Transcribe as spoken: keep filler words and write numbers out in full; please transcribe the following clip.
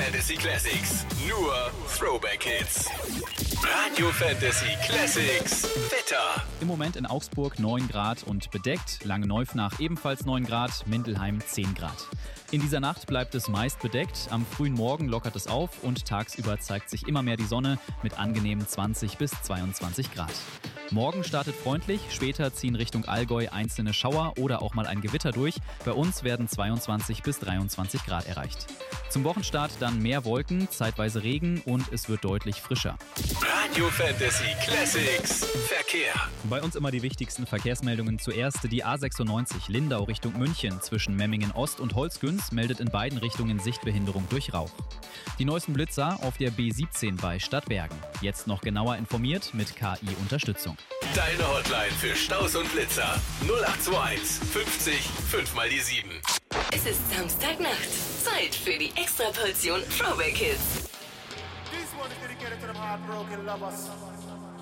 Fantasy Classics. Nur Throwback Hits. Radio Fantasy Classics. Wetter. Im Moment in Augsburg neun Grad und bedeckt. Langenneufnach ebenfalls neun Grad. Mindelheim zehn Grad. In dieser Nacht bleibt es meist bedeckt. Am frühen Morgen lockert es auf und tagsüber zeigt sich immer mehr die Sonne mit angenehmen zwanzig bis zweiundzwanzig Grad. Morgen startet freundlich, später ziehen Richtung Allgäu einzelne Schauer oder auch mal ein Gewitter durch. Bei uns werden zweiundzwanzig bis dreiundzwanzig Grad erreicht. Zum Wochenstart dann mehr Wolken, zeitweise Regen und es wird deutlich frischer. Radio Fantasy Classics. Verkehr. Bei uns immer die wichtigsten Verkehrsmeldungen. Zuerst die A sechsundneunzig Lindau Richtung München zwischen Memmingen Ost und Holzgüns meldet in beiden Richtungen Sichtbehinderung durch Rauch. Die neuesten Blitzer auf der B siebzehn bei Stadtbergen. Jetzt noch genauer informiert mit K I-Unterstützung. Deine Hotline für Staus und Blitzer. null acht zwei eins fünfzig fünf mal die sieben. Es ist Samstagnacht. Zeit für die Extraportion Throwback Hits. This one is dedicated to them heartbroken lovers.